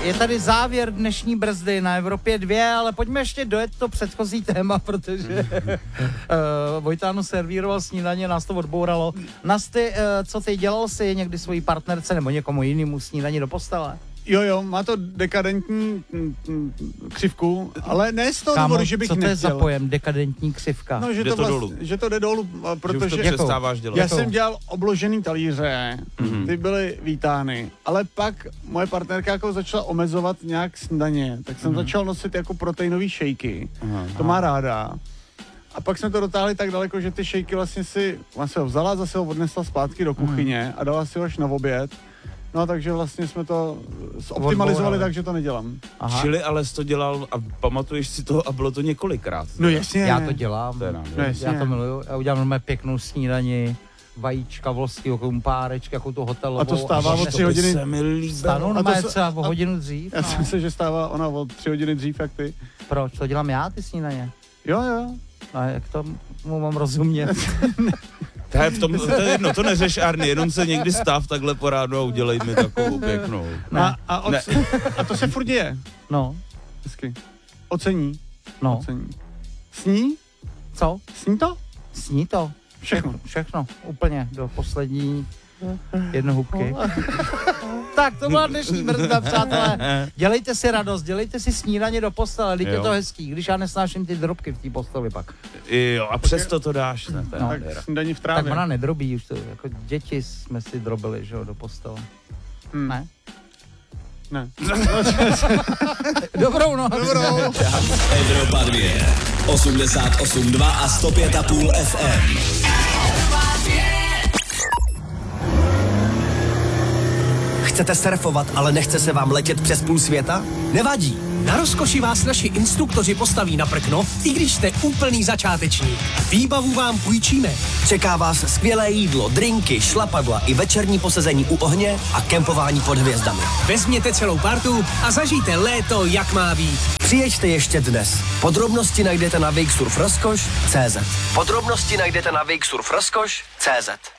je tady závěr dnešní brzdy na Evropě 2, ale pojďme ještě dojet to předchozí téma, protože Vojtánu servíroval snídaně, nás to odbouralo. Nasty, co ty, dělal jsi někdy svojí partnerce nebo někomu jinému snídaní do postele? Jo, má to dekadentní křivku, ale ne z toho důvodu, že bych nechtěl. Co to je za pojem, dekadentní křivka? No, že to jde dolů, protože že už to přestáváš dělat. Já jsem dělal obložený talíře, ty byly vítány, ale pak moje partnerka jako začala omezovat nějak snídaně, tak jsem začal nosit jako proteinový šejky, to má ráda. A pak jsme to dotáhli tak daleko, že ty šejky vlastně ho vzala, zase ho odnesla zpátky do kuchyně a dala si ho až na oběd. No, takže vlastně jsme to optimalizovali tak, že to nedělám. Aha. Čili ale jsi to dělal a pamatuješ si to a bylo to několikrát. No jasně. Já to dělám. No, jasně. Já to miluju. Já udělám normálně pěknou snídani, vajíčka, volského kumpárečka, jako tu hotelovou. A to stává o 3 hodiny. Stánu normálně třeba o hodinu dřív. Já si myslím, že stává ona o 3 hodiny dřív, jak ty. Proč? To dělám já, ty snídaně? Jo. A jak tomu mám rozumět? To je jedno, to neřeš, Arny, jenom se někdy stav takhle po ránu a udělej mi takovou pěknou. A to se furt děje. No. Hezky. Ocení. No. Ocení. Sní? Co? Sní to? Sní to. Všechno. Úplně do poslední jednohubky. Tak, to byla dnešní brzda, přátelé. Dělejte si radost, dělejte si snídaně do postele, teď je to hezký, když já nesnáším ty drobky v té posteli pak. Jo, a přesto to dáš, ne? Tak snídaní v trávě. Tak ona nedrobí už to, jako děti jsme si drobili, že jo, do postele. Ne? Ne. Dobrou noc. Evropa 2, 88,2 a 105,5 FM. Chcete surfovat, ale nechce se vám letět přes půl světa? Nevadí. Na rozkoši vás naši instruktoři postaví na prkno, i když jste úplný začátečník. Výbavu vám půjčíme. Čeká vás skvělé jídlo, drinky, šlapadla i večerní posezení u ohně a kempování pod hvězdami. Vezměte celou partu a zažijte léto, jak má být. Přijeďte ještě dnes. Podrobnosti najdete na wakesurfrozkoš.cz.